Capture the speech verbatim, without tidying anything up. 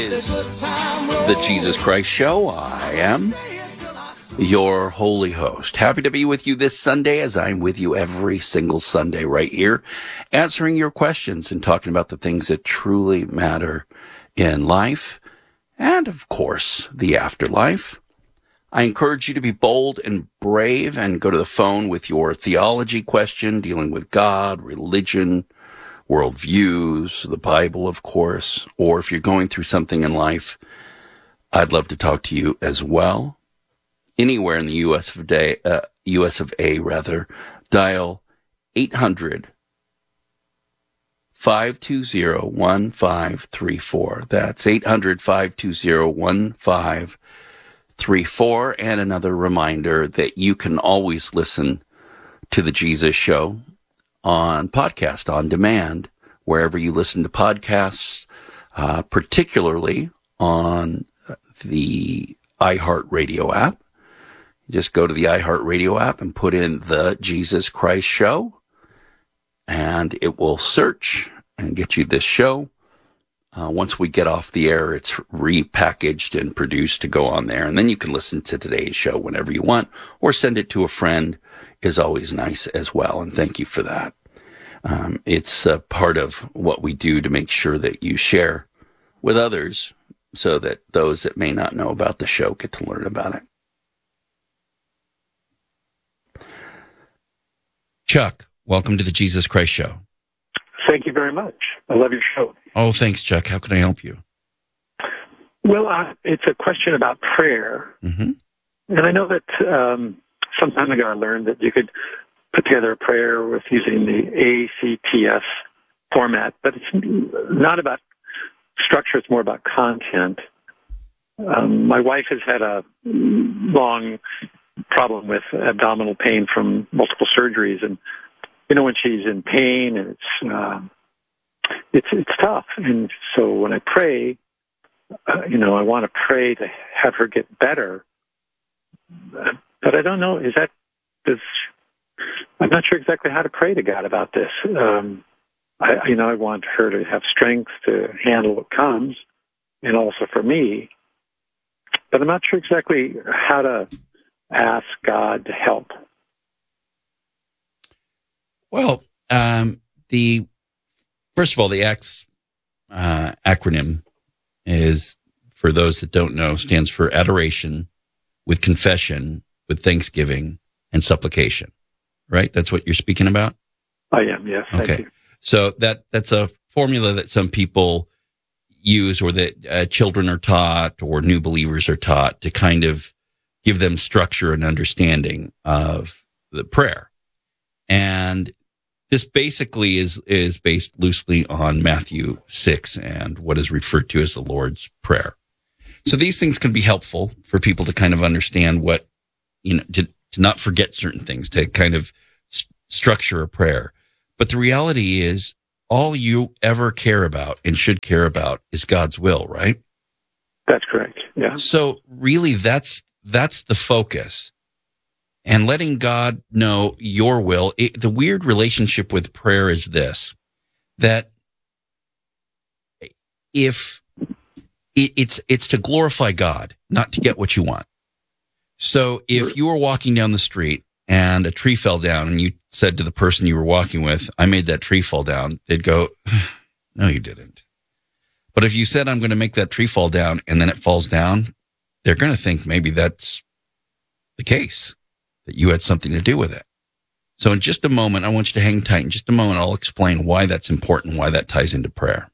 Is the Jesus Christ Show. I am your holy host. Happy to be with you this Sunday, as I'm with you every single Sunday right here, answering your questions and talking about the things that truly matter in life and, of course, the afterlife. I encourage you to be bold and brave and go to the phone with your theology question dealing with God, religion, worldviews, the Bible, of course, or if you're going through something in life, I'd love to talk to you as well. Anywhere in the U S of A, uh, U S of A, rather, dial eight hundred, five two zero, one five three four. That's eight hundred, five two zero, one five three four. And another reminder that you can always listen to The Jesus Show on podcast, on demand, wherever you listen to podcasts, uh, particularly on the iHeartRadio app. Just go to the iHeartRadio app and put in The Jesus Christ Show, and it will search and get you this show. Uh, once we get off the air, it's repackaged and produced to go on there, and then you can listen to today's show whenever you want, or send it to a friend. Is always nice as well, and thank you for that. Um, it's a part of what we do to make sure that you share with others so that those that may not know about the show get to learn about it. Chuck, welcome to the Jesus Christ Show. Thank you very much. I love your show. Oh, thanks, Chuck. How can I help you? Well, uh, it's a question about prayer. Mm-hmm. And I know that um, some time ago I learned that you could put together a prayer with using the A C T S format, but it's not about structure, it's more about content. Um, my wife has had a long problem with abdominal pain from multiple surgeries, and you know, when she's in pain, and it's uh, it's it's tough. And so when I pray, uh, you know, I want to pray to have her get better, but I don't know. Is that does I'm not sure exactly how to pray to God about this. Um, I, you know, I want her to have strength to handle what comes, and also for me. But I'm not sure exactly how to ask God to help. Well, um, the first of all, the ACTS uh, acronym is, for those that don't know, stands for Adoration with Confession, with Thanksgiving, and Supplication. Right? That's what you're speaking about? I am, yes. Okay. Thank you. So that that's a formula that some people use, or that uh, children are taught, or new believers are taught, to kind of give them structure and understanding of the prayer. And this basically is, is based loosely on Matthew six and what is referred to as the Lord's Prayer. So these things can be helpful for people to kind of understand what, you know, to, to not forget certain things, to kind of st- structure a prayer. But the reality is, all you ever care about and should care about is God's will, right? That's correct, yeah. So really, that's that's the focus. And letting God know your will. It, the weird relationship with prayer is this, that if it, it's it's to glorify God, not to get what you want. So if you were walking down the street and a tree fell down, and you said to the person you were walking with, I made that tree fall down, they'd go, no, you didn't. But if you said, I'm going to make that tree fall down, and then it falls down, they're going to think maybe that's the case, that you had something to do with it. So in just a moment, I want you to hang tight. In just a moment, I'll explain why that's important, why that ties into prayer.